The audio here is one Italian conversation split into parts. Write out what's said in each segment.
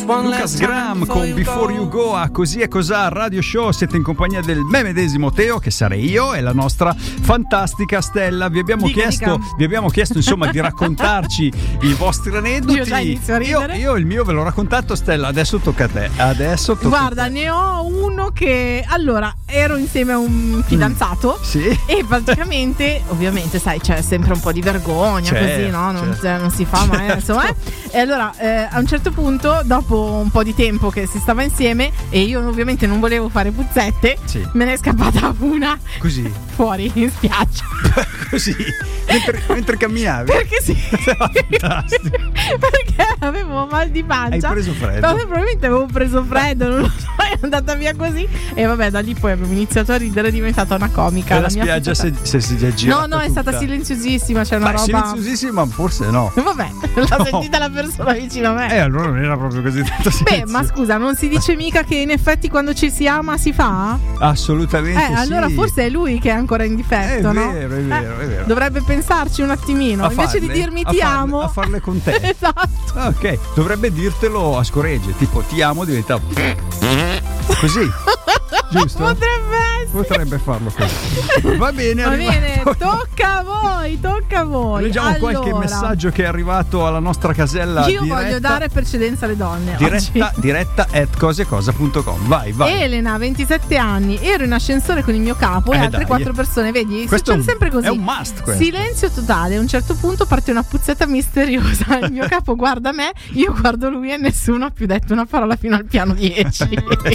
Lucas Graham con Before You Go a Così e Cosà Radio Show. Siete in compagnia del me medesimo Teo, che sarei io, e la nostra fantastica Stella. Vi abbiamo chiesto insomma di raccontarci i vostri aneddoti. Io già inizio a ridere. Io il mio ve l'ho raccontato, Stella, adesso tocca a te. Guarda, ne ho uno che allora ero insieme a un fidanzato sì. E praticamente ovviamente sai c'è sempre un po' di vergogna, così no? Non si fa mai insomma. E allora a un certo punto, dopo un po' di tempo che si stava insieme e io ovviamente non volevo fare puzzette, sì. Me ne è scappata una così fuori in spiaggia. Così mentre camminavi. Perché sì. Fantastico. Perché avevo mal di pancia. Hai preso freddo? No, probabilmente avevo preso freddo, non lo so, è andata via così. E vabbè, da lì poi abbiamo iniziato a ridere, è diventata una comica. E la spiaggia si è girata no, è stata silenziosissima, c'è una roba silenziosissima, forse no. Vabbè, l'ha sentita la persona vicino a me. Allora non era proprio così tanto silenzio. Beh, ma scusa, non si dice mica che in effetti quando ci si ama si fa? Assolutamente sì. Allora forse è lui che è ancora in difetto, è no? Vero, è vero. Dovrebbe pensarci un attimino, invece di dirmi ti amo. A farle con te. Esatto. Ok, dovrebbe dirtelo a scoregge, tipo ti amo diventa così. Giusto? Potrebbe farlo così. Va bene, tocca a voi. Leggiamo qualche messaggio che è arrivato alla nostra casella. Io voglio dare precedenza alle donne. Diretta @cosecosa.com. Vai. Elena, 27 anni, ero in ascensore con il mio capo e altre 4 persone. Vedi, succede sempre così. È un must questo. Silenzio totale. A un certo punto parte una puzzetta misteriosa. Il mio capo guarda me, io guardo lui e nessuno ha più detto una parola fino al piano 10.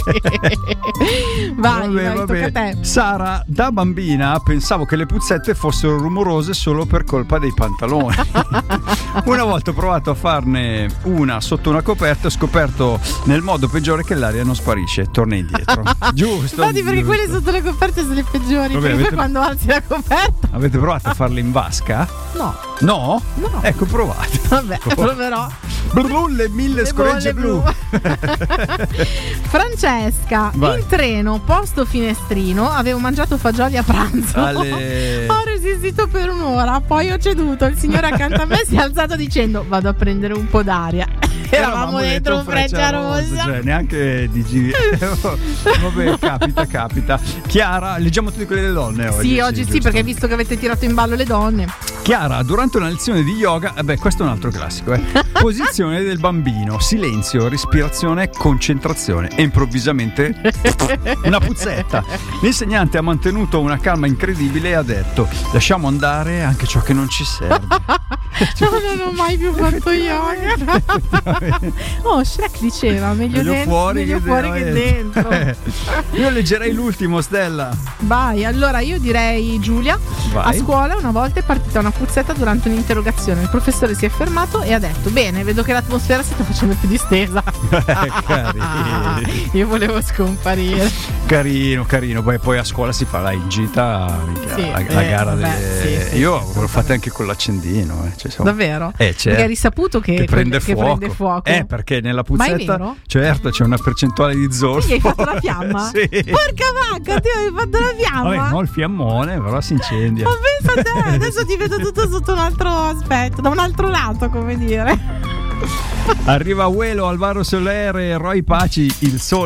Vai, tocca a te. Sara, da bambina pensavo che le puzzette fossero rumorose solo per colpa dei pantaloni. Una volta ho provato a farne una sotto una coperta e ho scoperto nel modo peggiore che l'aria non sparisce, torna indietro. Giusto? Infatti, perché quelle sotto le coperte sono le peggiori. Vabbè, perché poi quando alzi la coperta. Avete provato a farle in vasca? No? Ecco, provate. Vabbè, proverò. Le 1000 scoregge blu. Francesca, in treno, posto finestrino, avevo mangiato fagioli a pranzo. Ho resistito per un'ora, poi ho ceduto. Il signore accanto a me si è alzato dicendo: vado a prendere un po' d'aria. Eravamo dentro un Frecciarossa. Cioè, neanche di vabbè, capita. Chiara, leggiamo tutte quelle delle donne oggi. Sì, oggi sì, perché visto che avete tirato in ballo le donne. Chiara, durante una lezione di yoga, questo è un altro classico, posizione del bambino, silenzio, respirazione, concentrazione e improvvisamente una puzzetta. L'insegnante ha mantenuto una calma incredibile e ha detto: lasciamo andare anche ciò che non ci serve. Non ho mai più fatto yoga. Shrek diceva meglio fuori che dentro. Io leggerei l'ultimo, Stella. Vai, allora io direi Giulia. Vai. A scuola una volta è partita una puzzetta durante un'interrogazione. Il professore si è fermato e ha detto: bene, vedo che l'atmosfera si sta facendo più distesa. Io volevo scomparire. Carino. Poi a scuola si fa la gita, la gara delle. Io l'ho fatta anche con l'accendino. Davvero? Certo. Perché hai risaputo che prende fuoco. Perché nella puzzetta. Ma è vero? Certo, c'è una percentuale di zolfo. Quindi hai fatto la fiamma? Sì. Porca vacca, ti hai fatto la fiamma? Vabbè, no, il fiammone, però si incendia. Ma pensa a te, adesso ti vedo tutto sotto un altro aspetto, da un altro lato, come dire. Arriva Uelo, Alvaro Soler e Roy Paci, Il Sole.